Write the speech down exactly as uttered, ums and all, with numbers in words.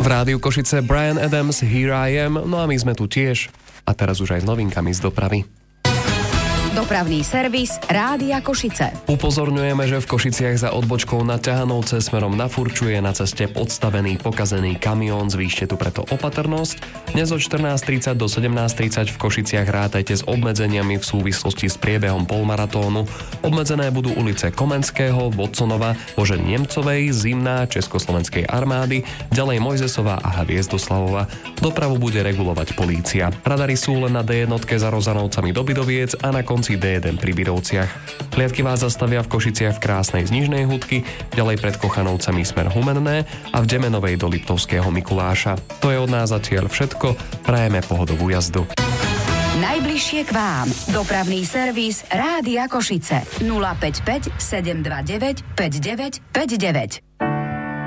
V rádiu Košice Bryan Adams, Here I Am, no a my sme tu tiež. A teraz už aj s novinkami z dopravy. Dopravný servis Rádia Košice. Upozorňujeme, že v Košiciach za odbočkou na Ťahanovce smerom na Furču je na ceste odstavený pokazený kamión, zvýšte tu preto opatrnosť. Dnes od štrnásť tridsať do sedemnásť tridsať v Košiciach rátajte s obmedzeniami v súvislosti s priebehom polmaratónu. Obmedzené budú ulice Komenského, Vodconova, Bože Nemcovej, Zimná, Československej armády, ďalej Mojzesová a Hviezdoslavova. Dopravu bude regulovať polícia. Radary sú len na dé jedna za Rozanovcami do Bidoviec a na konci dé jeden pri Birovciach. Hliadky vás zastavia v Košiciach v Krásnej z Nižnej Hudky, ďalej pred Kochanovcami smer Humenné a v Demenovej do Liptovského Mikuláša. To je od nás zatiaľ všetko. Prajeme pohodovú jazdu. Najbližšie k vám. Dopravný servis Rádia Košice. nula päť päť sedem dva deväť päť deväť päť deväť.